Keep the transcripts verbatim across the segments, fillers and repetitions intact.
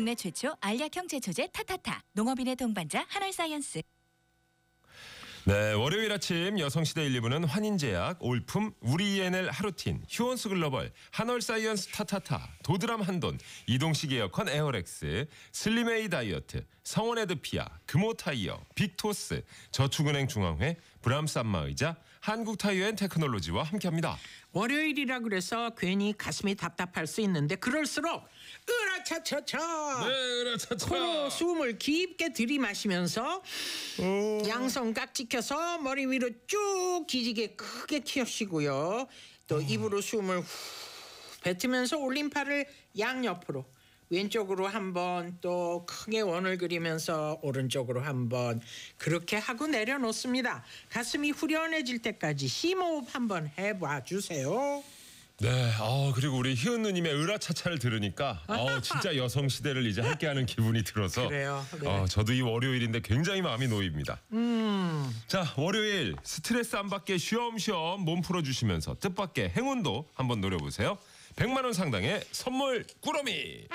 국내 최초 알약형 제초제 타타타. 농업인의 동반자 한올사이언스. 네, 월요일 아침 여성시대 일, 이 부는 환인제약, 올품, 우리이엔엘 하루틴, 휴원수 글로벌, 한올사이언스 타타타, 도드람 한돈, 이동식 에어컨 에어렉스, 슬림에이 다이어트, 성원에드피아, 금호타이어, 빅토스, 저축은행 중앙회, 브람스 안마의자, 한국타이어앤테크놀로지와 함께합니다. 월요일이라 그래서 괜히 가슴이 답답할 수 있는데 그럴수록 으라차차차 네, 으라차차. 코로 숨을 깊게 들이마시면서 어... 양손 깍지 켜서 머리 위로 쭉 기지개 크게 키우시고요. 또 입으로 숨을 후 뱉으면서 올림팔을 양옆으로 왼쪽으로 한번 또 크게 원을 그리면서 오른쪽으로 한번 그렇게 하고 내려놓습니다. 가슴이 후련해질 때까지 심호흡 한번 해봐 주세요. 네, 아 그리고 우리 희은 누님의 으라차차를 들으니까 어, 진짜 여성 시대를 이제 함께하는 기분이 들어서 그래요. 네. 어, 저도 이 월요일인데 굉장히 마음이 놓입니다. 음. 자, 월요일 스트레스 안 받게 쉬엄쉬엄 몸 풀어주시면서 뜻밖의 행운도 한번 노려보세요. 백만 원 상당의 선물 꾸러미.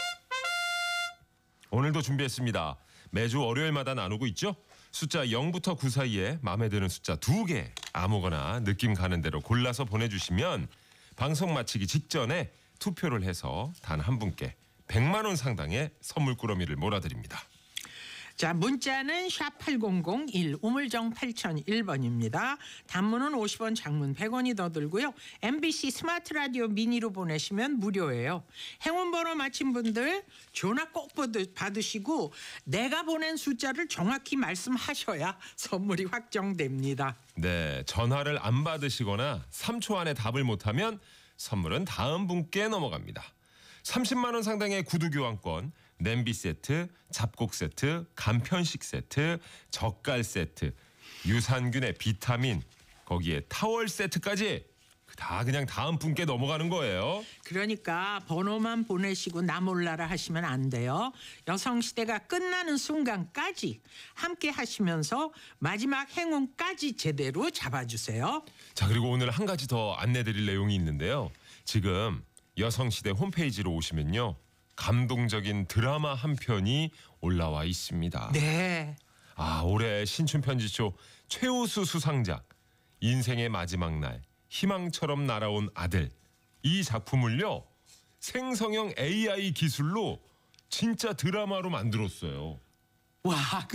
오늘도 준비했습니다. 매주 월요일마다 나누고 있죠. 숫자 영부터 구 사이에 마음에 드는 숫자 두 개 아무거나 느낌 가는 대로 골라서 보내주시면 방송 마치기 직전에 투표를 해서 단 한 분께 백만 원 상당의 선물 꾸러미를 몰아드립니다. 자, 문자는 샵 팔공공일, 우물정 팔공공일 번입니다. 단문은 오십 원, 장문 백 원이 더 들고요. 엠비씨 스마트 라디오 미니로 보내시면 무료예요. 행운번호 맞힌 분들 전화 꼭 받으시고 내가 보낸 숫자를 정확히 말씀하셔야 선물이 확정됩니다. 네, 전화를 안 받으시거나 삼 초 안에 답을 못하면 선물은 다음 분께 넘어갑니다. 삼십만 원 상당의 구두 교환권, 냄비 세트, 잡곡 세트, 간편식 세트, 젓갈 세트, 유산균의 비타민, 거기에 타월 세트까지 다 그냥 다음 분께 넘어가는 거예요. 그러니까 번호만 보내시고 나 몰라라 하시면 안 돼요. 여성시대가 끝나는 순간까지 함께 하시면서 마지막 행운까지 제대로 잡아주세요. 자, 그리고 오늘 한 가지 더 안내드릴 내용이 있는데요. 지금 여성시대 홈페이지로 오시면요. 감동적인 드라마 한 편이 올라와 있습니다. 네. 아, 올해 신춘편지쇼 최우수 수상작 인생의 마지막 날 희망처럼 날아온 아들, 이 작품을요 생성형 에이아이 기술로 진짜 드라마로 만들었어요. 와, 그,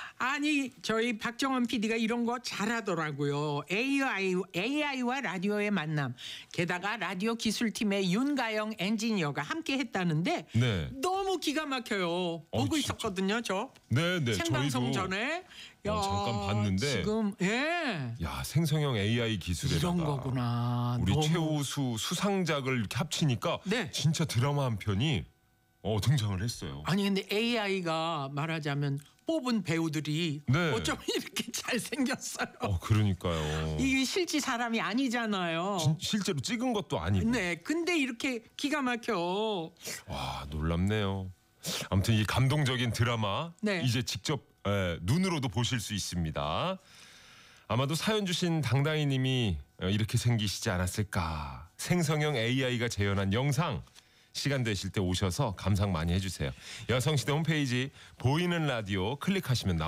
아니 저희 박정원 피디가 이런 거 잘하더라고요. 에이아이, 에이아이와 라디오의 만남. 게다가 라디오 기술팀의 윤가영 엔지니어가 함께 했다는데 네. 너무 기가 막혀요. 어, 보고 진짜. 있었거든요, 저. 네, 네. 생방송 저희도 전에. 야, 어, 잠깐 봤는데 지금 예. 야, 생성형 에이아이 기술에다가 이런 거구나. 우리 너무... 최우수 수상작을 이렇게 합치니까 네. 진짜 드라마 한 편이 어, 등장을 했어요. 아니 근데 에이아이가 말하자면 뽑은 배우들이 네. 어쩜 이렇게 잘생겼어요. 어, 그러니까요. 이게 실제 사람이 아니잖아요. 진, 실제로 찍은 것도 아니고. 네, 근데 이렇게 기가 막혀. 와, 놀랍네요. 아무튼 이 감동적인 드라마 네. 이제 직접 에, 눈으로도 보실 수 있습니다. 아마도 사연 주신 당당이님이 이렇게 생기시지 않았을까. 생성형 에이아이가 재현한 영상 시간 되실 때 오셔서 감상 많이 해주세요. 여성시대 홈페이지 보이는 라디오 클릭하시면 나옵니다.